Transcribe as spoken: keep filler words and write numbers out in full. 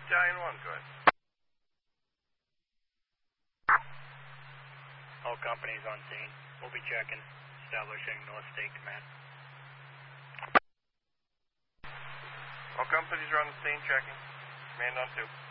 Stallion one, go ahead. All companies on scene. We'll be checking. Establishing North State Command. All companies are on the scene checking. Command on two.